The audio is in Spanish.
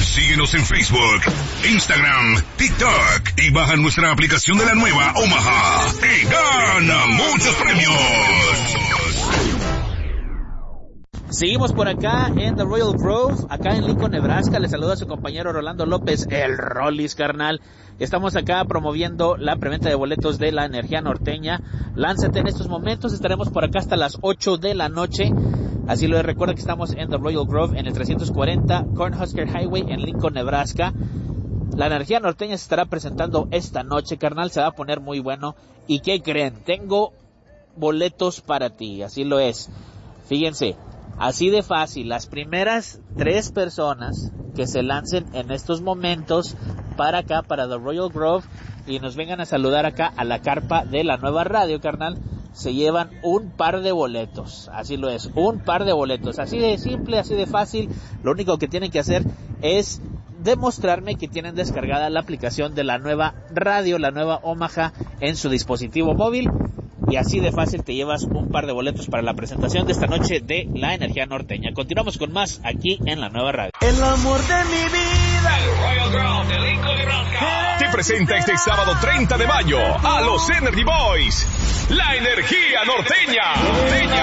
Síguenos en Facebook, Instagram, TikTok y baja nuestra aplicación de la nueva Omaha y gana muchos premios. Seguimos por acá en The Royal Grove, acá en Lincoln, Nebraska. Les saluda a su compañero Rolando López, el Rollis, carnal. Estamos acá promoviendo la preventa de boletos de la energía norteña. Lánzate en estos momentos, estaremos por acá hasta las 8 de la noche. Así lo recuerda que estamos en The Royal Grove, en el 340 Cornhusker Highway, en Lincoln, Nebraska. La energía norteña se estará presentando esta noche, carnal, se va a poner muy bueno. ¿Y qué creen? Tengo boletos para ti, así lo es. Fíjense. Así de fácil, las primeras 3 personas que se lancen en estos momentos para acá, para The Royal Grove, y nos vengan a saludar acá a la carpa de la nueva radio, carnal, se llevan un par de boletos. Así lo es, un par de boletos. Así de simple, así de fácil. Lo único que tienen que hacer es demostrarme que tienen descargada la aplicación de la nueva radio, la nueva Omaha, en su dispositivo móvil. Y así de fácil te llevas un par de boletos para la presentación de esta noche de la energía norteña. Continuamos con más aquí en la nueva radio. El amor de mi vida. El Royal Grove de Lincoln, Nebraska. Te presenta este sábado 30 de mayo a los Energy Boys. La energía norteña.